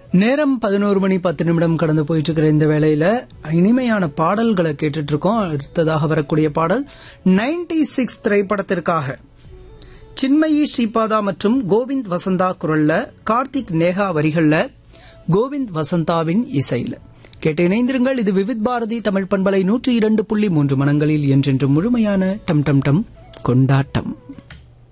நேரம் 11 மணி 10 நிமிடம் கடந்து போயிட்டு இருக்கிற இந்த வேளையில இனிமையான பாடல்களை கேட்டுட்டு இருக்கோம். அடுத்ததாக வரக்கூடிய பாடல் 96 திரைப்படத்திற்காக சின்மயி ஸ்ரீபாதா மற்றும் கோவிந்த் வசந்தா குரல்ல, கார்த்திக் நேஹா வரிகள்ல, கோவிந்த் வசந்தாவின் இசையில கேட்டு இணைந்திருங்கள். இது விவித் பாரதி தமிழ் பண்பலை 102.3 மனங்களில் என்றென்று முழுமையான டம் டம் டம் கொண்டாட்டம்.